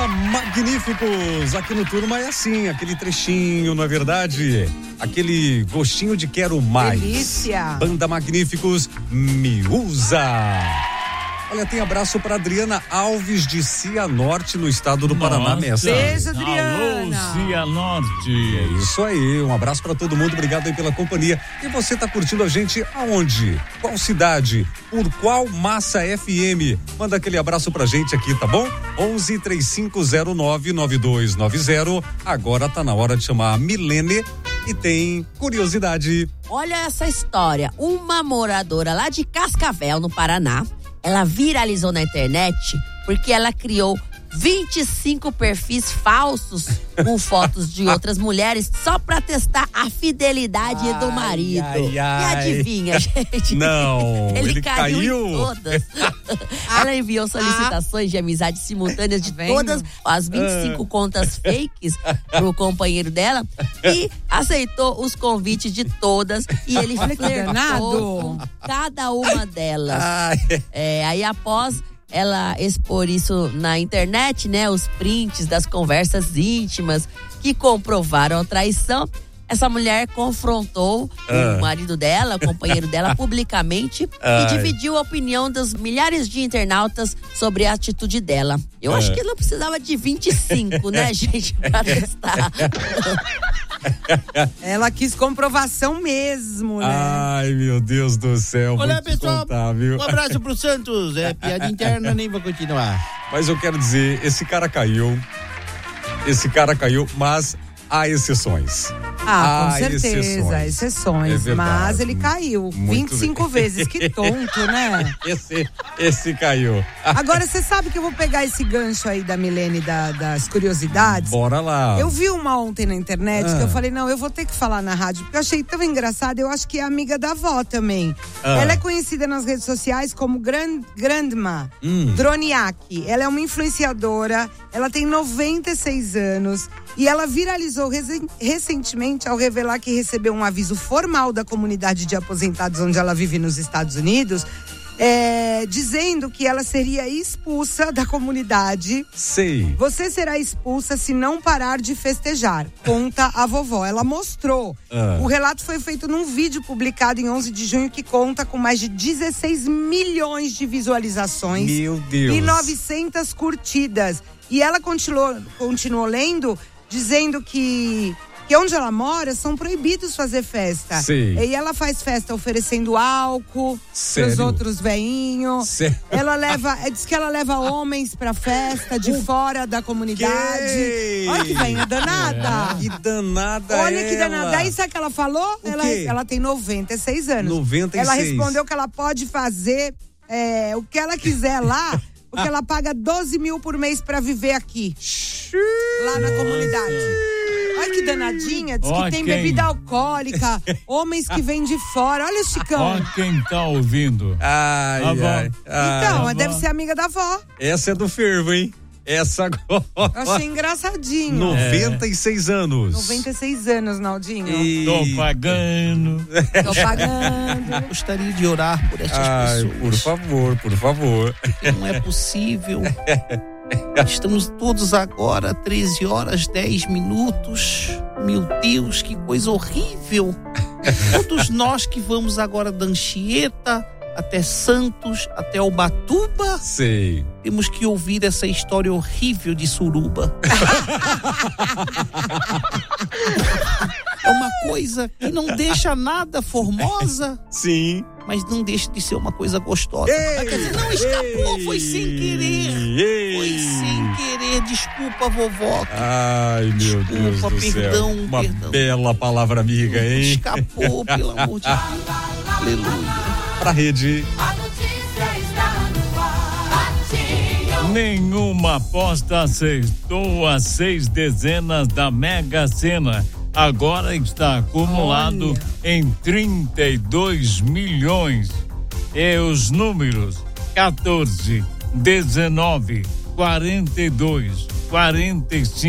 Magníficos, aqui no Turma é assim, aquele trechinho, não é verdade? Aquele gostinho de quero mais. Delícia. Banda Magníficos, me usa. Olha, tem abraço para Adriana Alves de Cianorte, no estado do Paraná, mestre. Beijo, Adriana. Alô, Cianorte. É isso aí, um abraço para todo mundo, obrigado aí pela companhia. E você tá curtindo a gente aonde? Qual cidade? Por qual Massa FM? Manda aquele abraço pra gente aqui, tá bom? 11-3509-9290. Agora tá na hora de chamar a Milene e tem curiosidade. Olha essa história, uma moradora lá de Cascavel, no Paraná, ela viralizou na internet porque ela criou 25 perfis falsos com fotos de outras mulheres só pra testar a fidelidade do marido. E adivinha, gente? Não, ele caiu. Em todas. Ela enviou solicitações de amizade simultâneas de todas as 25 contas fakes pro companheiro dela e aceitou os convites de todas e ele flertou com cada uma delas. Aí após ela expor isso na internet, né? Os prints das conversas íntimas que comprovaram a traição. Essa mulher confrontou o marido dela, o companheiro dela, publicamente e dividiu a opinião dos milhares de internautas sobre a atitude dela. Eu acho que não precisava de 25, né, gente, pra testar. Ela quis comprovação mesmo, né? Ai, meu Deus do céu. Olha, pessoal, contar, viu? um abraço pro Santos. É piada interna, nem vou continuar. Mas eu quero dizer, esse cara caiu, mas há exceções. Com certeza, exceções. É mas ele caiu 25 vezes, que tonto, né? Esse caiu. Agora, você sabe que eu vou pegar esse gancho aí da Milene das curiosidades? Bora lá. Eu vi uma ontem na internet que eu falei, não, eu vou ter que falar na rádio, porque eu achei tão engraçado, eu acho que é amiga da avó também. Ela é conhecida nas redes sociais como Grandma Droniak. Ela é uma influenciadora, ela tem 96 anos e ela viralizou recentemente ao revelar que recebeu um aviso formal da comunidade de aposentados onde ela vive nos Estados Unidos, dizendo que ela seria expulsa da comunidade. Sei. Você será expulsa se não parar de festejar, conta a vovó. Ela mostrou. O relato foi feito num vídeo publicado em 11 de junho que conta com mais de 16 milhões de visualizações. Meu Deus. E 900 curtidas. E ela continuou lendo, dizendo que onde ela mora são proibidos fazer festa. Sim. E ela faz festa oferecendo álcool pros outros veinhos. Ela diz que ela leva homens pra festa de fora da comunidade. Olha que veinha danada. Que danada. Olha que danada. Aí sabe o que ela falou? Ela tem 96 anos. 96. Ela respondeu que ela pode fazer o que ela quiser lá, porque ela paga 12 mil por mês pra viver aqui. Lá na comunidade. Olha que danadinha, diz que tem bebida alcoólica, homens que vêm de fora. Olha o Chicão. Ó quem tá ouvindo. Então, deve ser amiga da avó. Essa é do fervo, hein? Essa agora. Eu achei engraçadinho. 96 anos. 96 anos, Naldinho. Tô pagando. Gostaria de orar por essas pessoas. Por favor. Não é possível. Estamos todos agora, 13 horas, 10 minutos. Meu Deus, que coisa horrível. Todos nós que vamos agora da Anchieta até Santos, até Ubatuba. Sei. Temos que ouvir essa história horrível de Suruba. É uma coisa que não deixa nada formosa. Sim. Mas não deixa de ser uma coisa gostosa. Quer dizer, não escapou, foi sem querer. Foi sem querer, desculpa, vovó. Ai, meu Deus do perdão, céu. Uma bela palavra amiga, hein? Escapou, pelo amor de Deus. Aleluia. Pra rede. A notícia está no ar. Nenhuma aposta acertou as 6 dezenas da Mega Sena. Agora está acumulado em 32 milhões. E os números 14, 19, 42, 45.